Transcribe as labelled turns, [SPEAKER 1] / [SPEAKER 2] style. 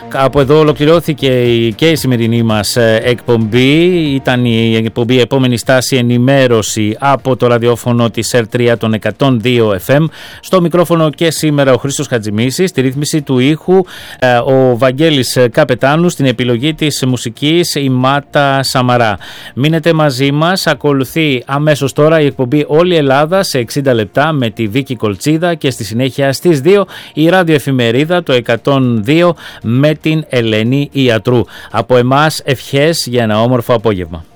[SPEAKER 1] Από εδώ ολοκληρώθηκε και η σημερινή μας εκπομπή. Ήταν η εκπομπή Επόμενη Στάση, ενημέρωση από το ραδιόφωνο της ΕΡΤ3 των 102 FM. Στο μικρόφωνο και σήμερα ο Χρήστος Χατζημίσης, στη ρύθμιση του ήχου ο Βαγγέλης Καπετάνου, στην επιλογή της μουσικής η Μάτα Σαμαρά. Μείνετε μαζί μας, ακολουθεί αμέσως τώρα η εκπομπή Όλη Ελλάδα σε 60 λεπτά με τη Βίκη Κολτσίδα και στη συνέχεια στις 2 η ραδιοεφημερίδα το 102 με την Ελένη Ιατρού. Από εμάς ευχές για ένα όμορφο απόγευμα.